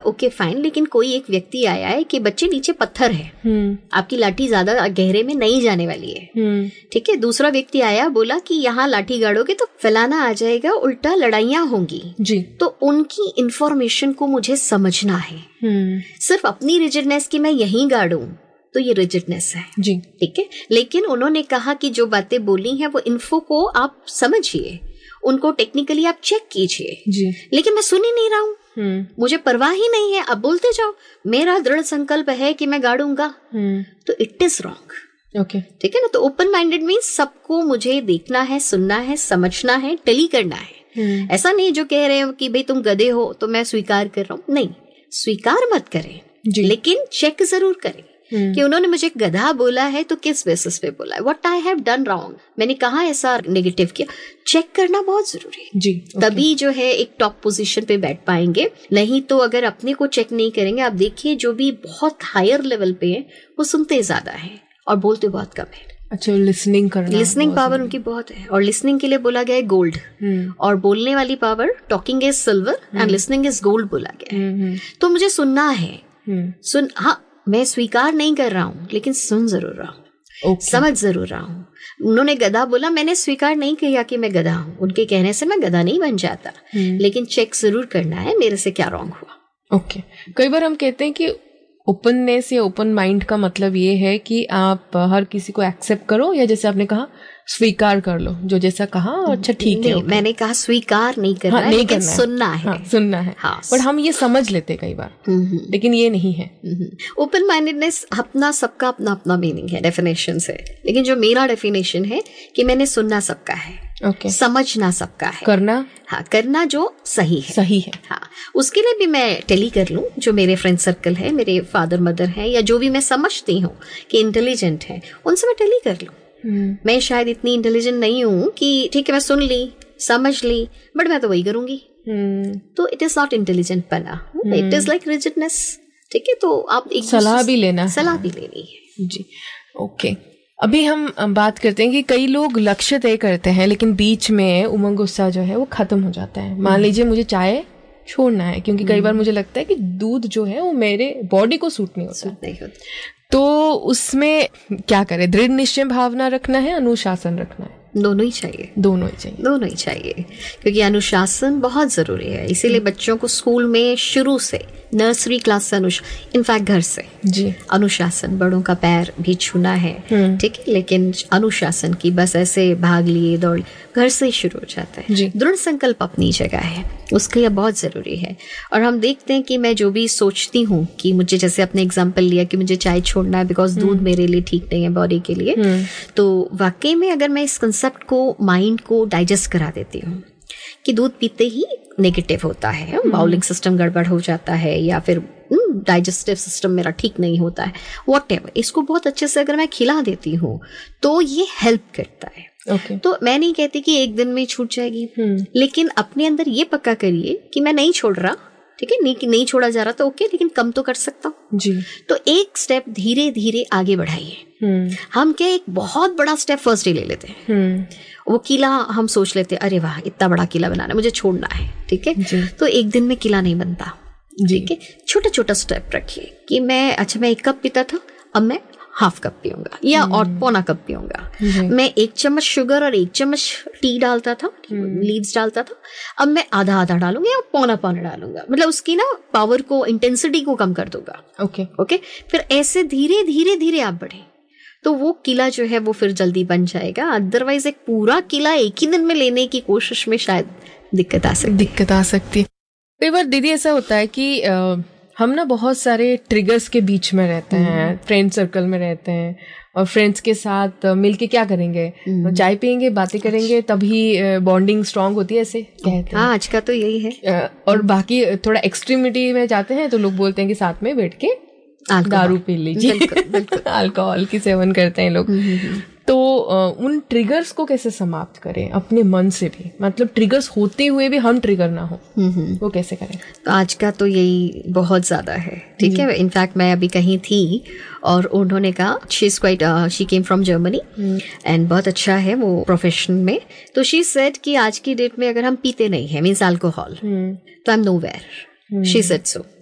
Okay fine, लेकिन कोई एक व्यक्ति आया है कि बच्चे नीचे पत्थर है, आपकी लाठी ज्यादा गहरे में नहीं जाने वाली है, ठीक है। दूसरा व्यक्ति आया, बोला कि यहाँ लाठी गाड़ोगे तो फैलाना आ जाएगा, उल्टा लड़ाइयाँ होंगी जी। तो उनकी इंफॉर्मेशन को मुझे समझना है। सिर्फ अपनी रिजिडनेस की मैं यहीं गाड़ूं तो ये रिजिडनेस है जी, ठीक है। लेकिन उन्होंने कहा कि जो बातें बोली हैं वो इन्फो को आप समझिए, उनको टेक्निकली आप चेक कीजिए जी। लेकिन मैं सुन ही नहीं रहा हूँ, मुझे परवाह ही नहीं है, अब बोलते जाओ, मेरा दृढ़ संकल्प है कि मैं गाड़ूंगा, तो इट इज रॉन्ग। ओके, ठीक है ना। तो ओपन माइंडेड मीन्स सबको मुझे देखना है, सुनना है, समझना है, टैली करना है। ऐसा नहीं जो कह रहे हो कि भाई तुम गधे हो तो मैं स्वीकार कर रहा हूँ, नहीं, स्वीकार मत करें लेकिन चेक जरूर करें कि उन्होंने मुझे गधा बोला है तो किस बेसिस पे बोला है, what I have done wrong, मैंने कहा ऐसा नेगेटिव किया। चेक करना बहुत जरूरी है जी। तभी जो है एक टॉप पोजीशन पे बैठ पाएंगे, नहीं तो अगर अपने को चेक नहीं करेंगे, आप देखिए जो भी बहुत हायर लेवल पे है वो सुनते ज्यादा है और बोलते बहुत कम है। अच्छा, लिसनिंग पावर उनकी बहुत है, और लिसनिंग के लिए बोला गया है गोल्ड, और बोलने वाली power, talking is silver and listening is gold बोला गया है। तो मुझे सुनना है, हाँ मैं स्वीकार नहीं कर रहा हूँ लेकिन सुन जरूर रहा हूँ, समझ जरूर रहा हूँ। उन्होंने गधा बोला, मैंने स्वीकार नहीं किया कि मैं गधा हूँ, उनके कहने से मैं गधा नहीं बन जाता, लेकिन चेक जरूर करना है मेरे से क्या रॉन्ग हुआ। ओके, कई बार हम कहते हैं कि ओपननेस या ओपन माइंड का मतलब ये है कि आप हर किसी को एक्सेप्ट करो, या जैसे आपने कहा स्वीकार कर लो, जो जैसा कहा अच्छा ठीक है। मैंने कहा स्वीकार नहीं करना है, लेकिन सुनना है, सुनना है। पर हम ये समझ लेते कई बार, लेकिन ये नहीं है। ओपन माइंडेडनेस अपना सबका अपना अपना मीनिंग है डेफिनेशन से, लेकिन जो मेरा डेफिनेशन है कि मैंने सुनना सबका है, समझना सबका है, करना जो सही है। हाँ, उसके लिए भी मैं टेली कर लूं, जो मेरे फ्रेंड सर्कल है, मेरे फादर मदर है, या जो भी मैं समझती हूँ कि इंटेलिजेंट है, उनसे मैं टेली कर लूं। मैं शायद इतनी इंटेलिजेंट नहीं हूँ कि ठीक है मैं सुन ली, समझ ली, बट मैं तो वही करूंगी, तो इट इज नॉट इंटेलिजेंट बना, इट इज लाइक रिजिडनेस, ठीक है। तो आप एक सलाह भी लेनी है जी। ओके, अभी हम बात करते हैं कि कई लोग लक्ष्य तय करते हैं लेकिन बीच में उमंग गुस्सा जो है वो खत्म हो जाता है। मान लीजिए मुझे चाय छोड़ना है, क्योंकि कई बार मुझे लगता है कि दूध जो है वो मेरे बॉडी को सूट नहीं होता, तो उसमें क्या करें? दृढ़ निश्चय भावना रखना है, अनुशासन रखना है? दोनों ही चाहिए, क्योंकि अनुशासन बहुत जरूरी है। इसीलिए बच्चों को स्कूल में शुरू से, नर्सरी क्लास से इनफैक्ट घर से जी अनुशासन, बड़ों का पैर भी छूना है, ठीक है, लेकिन अनुशासन की बस ऐसे भाग लिए दौड़, घर से ही शुरू हो जाता है। दृढ़ संकल्प अपनी जगह है, उसके लिए बहुत जरूरी है। और हम देखते हैं कि मैं जो भी सोचती हूँ कि मुझे, जैसे अपने एग्जाम्पल लिया कि मुझे चाय छोड़ना है बिकॉज दूध मेरे लिए ठीक नहीं है बॉडी के लिए, तो वाकई में अगर मैं इस कंसेप्ट को, माइंड को डाइजेस्ट करा देती हूँ कि दूध पीते ही नेगेटिव होता है, बाउलिंग सिस्टम गड़बड़ हो जाता है, या फिर डाइजेस्टिव सिस्टम मेरा ठीक नहीं होता है, व्हाटएवर, इसको बहुत अच्छे से अगर मैं खिला देती हूँ तो ये हेल्प करता है। तो मैं नहीं कहती कि एक दिन में छूट जाएगी, लेकिन अपने अंदर ये पक्का करिए कि मैं नहीं छोड़ रहा, ठीक है, नहीं छोड़ा जा रहा तो ओके, लेकिन कम तो कर सकता हूँ जी। तो एक स्टेप धीरे धीरे आगे बढ़ाइए। हम क्या एक बहुत बड़ा स्टेप फर्स्ट डे ले लेते हैं, वो किला हम सोच लेते हैं अरे वाह इतना बड़ा किला बनाना है, मुझे छोड़ना है, ठीक है, तो एक दिन में किला नहीं बनता, ठीक है। छोटा छोटा स्टेप रखिए कि मैं 1 कप पीता था, अब मैं ½ कप पीऊंगा या और पौना कप पीऊंगा। मैं 1 चम्मच शुगर और 1 चम्मच टी डालता था, लीव्स डालता था, अब मैं आधा डालूंगा या पौना डालूंगा, मतलब उसकी ना पावर को, इंटेंसिटी को कम कर दूंगा। ओके, फिर ऐसे धीरे धीरे धीरे आप बढ़े तो वो किला जो है वो फिर जल्दी बन जाएगा। अदरवाइज एक पूरा किला एक ही दिन में लेने की कोशिश में शायद दिक्कत आ सकती है। कई बार दीदी ऐसा होता है कि हम ना बहुत सारे ट्रिगर्स के बीच में रहते हैं, फ्रेंड सर्कल में रहते हैं, और फ्रेंड्स के साथ मिलके क्या करेंगे, चाय पियेंगे, बातें करेंगे, तभी बॉन्डिंग स्ट्रांग होती है, ऐसे कहते हैं। हाँ, आज का तो यही है। और बाकी थोड़ा एक्सट्रीमिटी में जाते हैं तो लोग बोलते हैं कि साथ में बैठ के दारू पी लीजिए, अल्कोहल की सेवन करते हैं लोग। तो उन ट्रिगर्स को कैसे समाप्त करें अपने मन से भी, मतलब ट्रिगर्स होते हुए भी हम ट्रिगर ना हो, वो कैसे करें? तो आज का तो यही बहुत ज्यादा है, ठीक है। इनफैक्ट मैं अभी कहीं थी और उन्होंने कहा she came from Germany and बहुत अच्छा है वो प्रोफेशन में, तो शी सेड कि आज की डेट में अगर हम पीते नहीं है मीन्स अल्कोहल, तो I am nowhere, she said so.